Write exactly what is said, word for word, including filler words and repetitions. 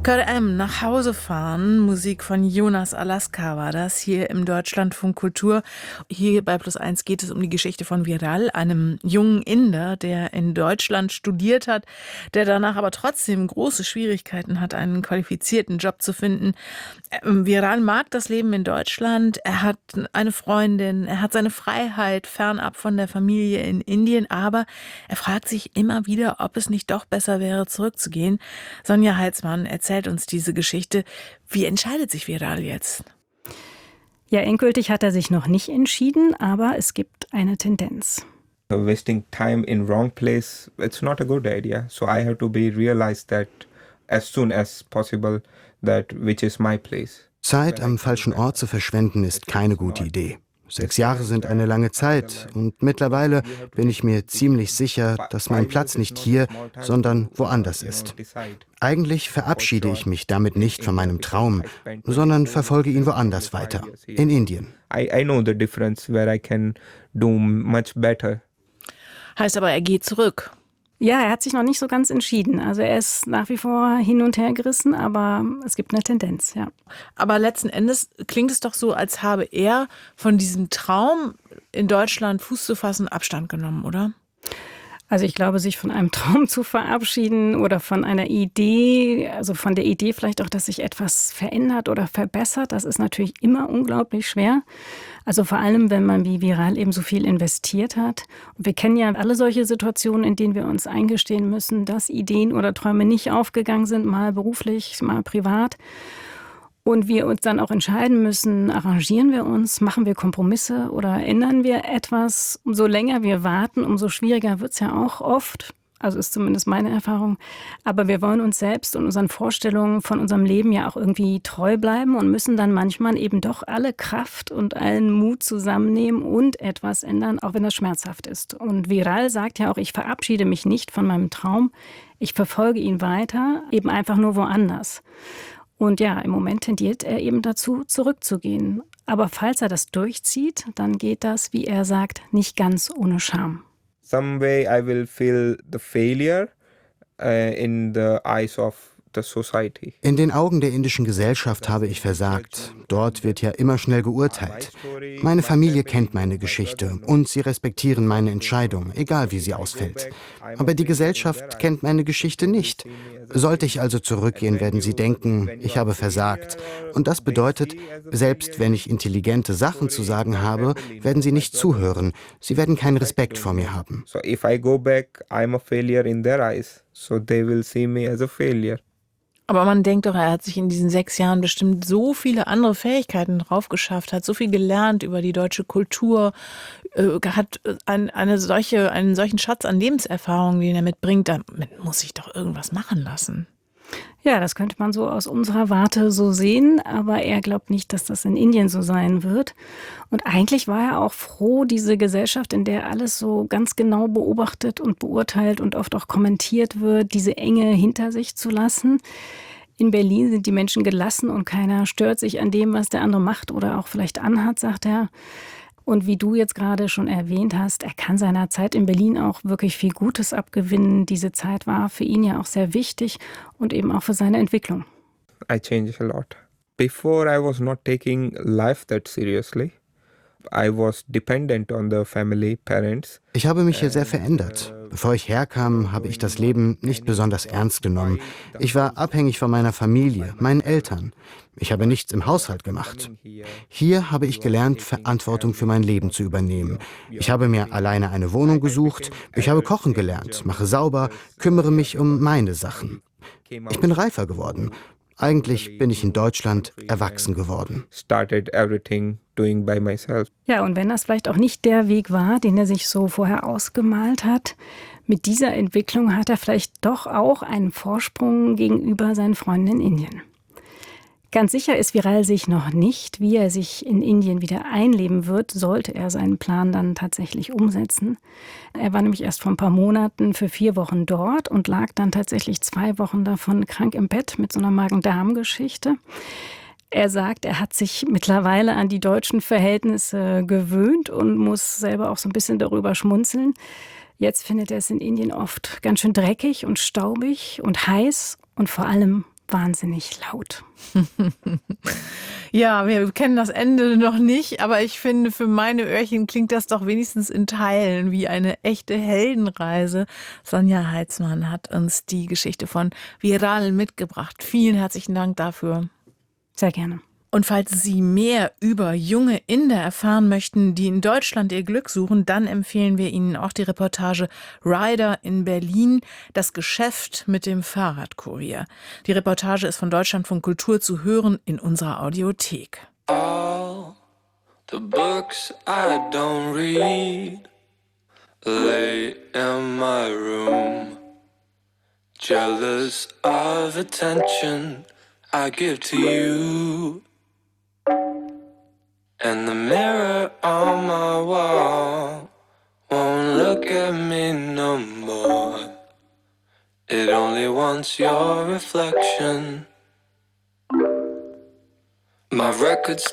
K M, nach Hause fahren. Musik von Jonas Alaska war das hier im Deutschlandfunk Kultur. Hier bei Plus eins geht es um die Geschichte von Viral, einem jungen Inder, der in Deutschland studiert hat, der danach aber trotzdem große Schwierigkeiten hat, einen qualifizierten Job zu finden. Viral mag das Leben in Deutschland, er hat eine Freundin, er hat seine Freiheit fernab von der Familie in Indien, aber er fragt sich immer wieder, ob es nicht doch besser wäre, zurückzugehen. Sonja Heitzmann erzählt uns diese Geschichte. Wie entscheidet sich Viral jetzt? Ja, endgültig hat er sich noch nicht entschieden, aber es gibt eine Tendenz. Wasting time in wrong place, it's not a good idea. So I have to be realized that as soon as possible that which is my place. Zeit am falschen Ort zu verschwenden ist keine gute Idee. Sechs Jahre sind eine lange Zeit und mittlerweile bin ich mir ziemlich sicher, dass mein Platz nicht hier, sondern woanders ist. Eigentlich verabschiede ich mich damit nicht von meinem Traum, sondern verfolge ihn woanders weiter, in Indien. I know the difference where I can do much better. Heißt aber, er geht zurück. Ja, er hat sich noch nicht so ganz entschieden. Also er ist nach wie vor hin und her gerissen, aber es gibt eine Tendenz, ja. Aber letzten Endes klingt es doch so, als habe er von diesem Traum, in Deutschland Fuß zu fassen, Abstand genommen, oder? Also ich glaube, sich von einem Traum zu verabschieden oder von einer Idee, also von der Idee vielleicht auch, dass sich etwas verändert oder verbessert, das ist natürlich immer unglaublich schwer. Also vor allem, wenn man wie Viral eben so viel investiert hat. Und wir kennen ja alle solche Situationen, in denen wir uns eingestehen müssen, dass Ideen oder Träume nicht aufgegangen sind, mal beruflich, mal privat. Und wir uns dann auch entscheiden müssen, arrangieren wir uns, machen wir Kompromisse oder ändern wir etwas. Umso länger wir warten, umso schwieriger wird es ja auch oft. Also ist zumindest meine Erfahrung. Aber wir wollen uns selbst und unseren Vorstellungen von unserem Leben ja auch irgendwie treu bleiben und müssen dann manchmal eben doch alle Kraft und allen Mut zusammennehmen und etwas ändern, auch wenn das schmerzhaft ist. Und Viral sagt ja auch, ich verabschiede mich nicht von meinem Traum, ich verfolge ihn weiter, eben einfach nur woanders. Und ja, im Moment tendiert er eben dazu, zurückzugehen. Aber falls er das durchzieht, dann geht das, wie er sagt, nicht ganz ohne Scham. Some way I will feel the failure uh, in the eyes of the society. In den Augen der indischen Gesellschaft habe ich versagt. Dort wird ja immer schnell geurteilt. Meine Familie kennt meine Geschichte und sie respektieren meine Entscheidung, egal wie sie ausfällt. Aber die Gesellschaft kennt meine Geschichte nicht. Sollte ich also zurückgehen, werden sie denken, ich habe versagt. Und das bedeutet, selbst wenn ich intelligente Sachen zu sagen habe, werden sie nicht zuhören. Sie werden keinen Respekt vor mir haben. So if I go back, I'm a failure in their eyes. So they will see me as a failure. Aber man denkt doch, er hat sich in diesen sechs Jahren bestimmt so viele andere Fähigkeiten drauf geschafft, hat so viel gelernt über die deutsche Kultur, äh, hat ein, eine solche, einen solchen Schatz an Lebenserfahrung, den er mitbringt. Damit muss sich doch irgendwas machen lassen. Ja, das könnte man so aus unserer Warte so sehen, aber er glaubt nicht, dass das in Indien so sein wird. Und eigentlich war er auch froh, diese Gesellschaft, in der alles so ganz genau beobachtet und beurteilt und oft auch kommentiert wird, diese Enge hinter sich zu lassen. In Berlin sind die Menschen gelassen und keiner stört sich an dem, was der andere macht oder auch vielleicht anhat, sagt er. Und wie du jetzt gerade schon erwähnt hast, er kann seiner Zeit in Berlin auch wirklich viel Gutes abgewinnen. Diese Zeit war für ihn ja auch sehr wichtig und eben auch für seine Entwicklung. I changed a lot. Before I was not taking life that seriously. I was dependent on the family, parents. Ich habe mich hier sehr verändert. Bevor ich herkam, habe ich das Leben nicht besonders ernst genommen. Ich war abhängig von meiner Familie, meinen Eltern. Ich habe nichts im Haushalt gemacht. Hier habe ich gelernt, Verantwortung für mein Leben zu übernehmen. Ich habe mir alleine eine Wohnung gesucht, ich habe kochen gelernt, mache sauber, kümmere mich um meine Sachen. Ich bin reifer geworden. Eigentlich bin ich in Deutschland erwachsen geworden. Started everything doing by myself. Ja, und wenn das vielleicht auch nicht der Weg war, den er sich so vorher ausgemalt hat, mit dieser Entwicklung hat er vielleicht doch auch einen Vorsprung gegenüber seinen Freunden in Indien. Ganz sicher ist Viral sich noch nicht, wie er sich in Indien wieder einleben wird, sollte er seinen Plan dann tatsächlich umsetzen. Er war nämlich erst vor ein paar Monaten für vier Wochen dort und lag dann tatsächlich zwei Wochen davon krank im Bett mit so einer Magen-Darm-Geschichte. Er sagt, er hat sich mittlerweile an die deutschen Verhältnisse gewöhnt und muss selber auch so ein bisschen darüber schmunzeln. Jetzt findet er es in Indien oft ganz schön dreckig und staubig und heiß und vor allem wahnsinnig laut. Ja, wir kennen das Ende noch nicht, aber ich finde, für meine Öhrchen klingt das doch wenigstens in Teilen wie eine echte Heldenreise. Sonja Heitzmann hat uns die Geschichte von Viral mitgebracht. Vielen herzlichen Dank dafür. Sehr gerne. Und falls Sie mehr über junge Inder erfahren möchten, die in Deutschland ihr Glück suchen, dann empfehlen wir Ihnen auch die Reportage Rider in Berlin, das Geschäft mit dem Fahrradkurier. Die Reportage ist von Deutschlandfunk Kultur zu hören in unserer Audiothek. All the books I don't read lay in my room, jealous of attention I give to you. And the mirror on my wall won't look at me no more. It only wants your reflection. My record's